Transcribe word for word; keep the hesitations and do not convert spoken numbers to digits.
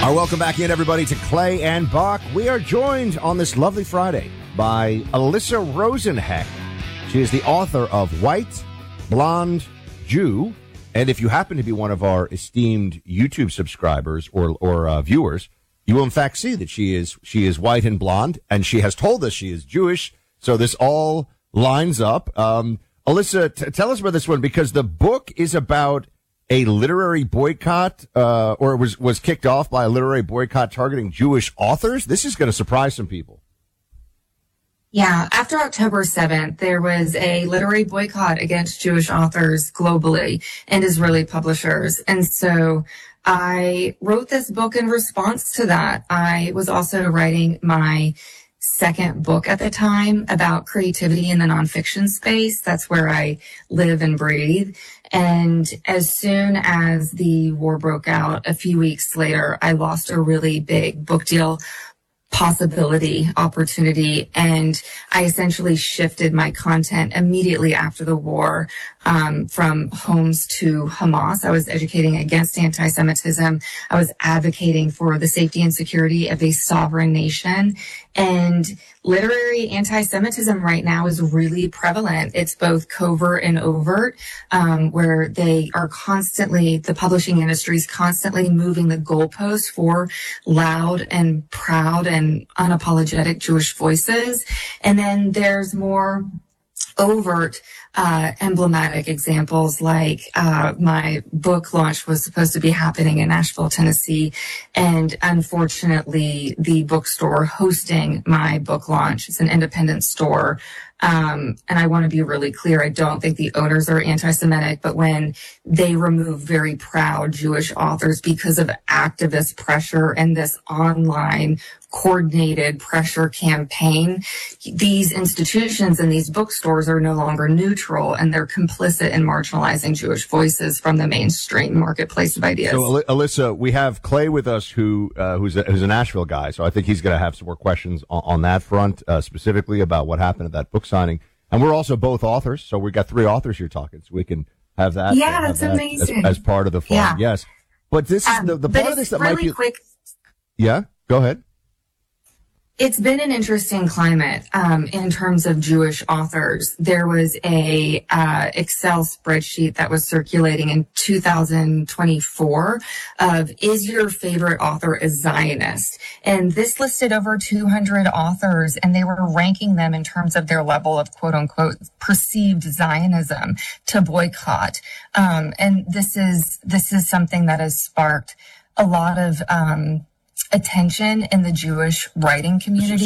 All right, welcome back in, everybody, to Clay and Buck. We are joined on this lovely Friday by Alyssa Rosenheck. She is the author of White, Blonde, Jew. And if you happen to be one of our esteemed YouTube subscribers or or uh, viewers, you will in fact see that she is she is white and blonde, and she has told us she is Jewish. So this all lines up. Um, Alyssa, t- tell us about this one, because the book is about a literary boycott, uh, or was, was kicked off by a literary boycott targeting Jewish authors. This is going to surprise some people. Yeah, after October seventh, there was a literary boycott against Jewish authors globally and Israeli publishers. And so I wrote this book in response to that. I was also writing my second book at the time about creativity in the nonfiction space. That's where I live and breathe. And as soon as the war broke out, a few weeks later, I lost a really big book deal possibility, opportunity, and I essentially shifted my content immediately after the war um, from Homs to Hamas. I was educating against anti-Semitism. I was advocating for the safety and security of a sovereign nation. And literary anti-Semitism right now is really prevalent. It's both covert and overt, um, where they are constantly, the publishing industry is constantly moving the goalposts for loud and proud and unapologetic Jewish voices. And then there's more overt, uh, emblematic examples, like, uh, my book launch was supposed to be happening in Nashville, Tennessee. And unfortunately, the bookstore hosting my book launch, it's an independent store. Um, and I want to be really clear. I don't think the owners are anti-Semitic, but when they remove very proud Jewish authors because of activist pressure and this online coordinated pressure campaign, these institutions and these bookstores are no longer neutral, and they're complicit in marginalizing Jewish voices from the mainstream marketplace of ideas. So, Alyssa, we have Clay with us, who uh, who's, a, who's a Nashville guy, so I think he's going to have some more questions on, on that front, uh, specifically about what happened at that book signing. And we're also both authors, so we've got three authors here talking, so we can have that. Yeah, have that's that amazing. As, as part of the fun, yeah. Yes. But this is um, the, the part of this that really might be quick. Yeah, go ahead. It's been an interesting climate um, in terms of Jewish authors. There was a uh, Excel spreadsheet that was circulating in two thousand twenty-four of, is your favorite author a Zionist? And this listed over two hundred authors, and they were ranking them in terms of their level of quote unquote perceived Zionism to boycott. Um, and this is this is something that has sparked a lot of um, attention in the Jewish writing community.